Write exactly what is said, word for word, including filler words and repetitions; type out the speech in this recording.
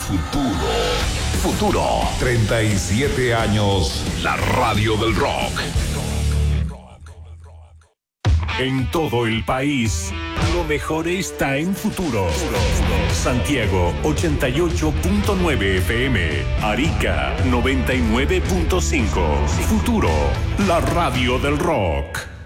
futuro. Futuro. treinta y siete años. La radio del rock. En todo el país, lo mejor está en Futuro. Santiago ochenta y ocho punto nueve F M. Arica noventa y nueve punto cinco. Futuro, la radio del rock.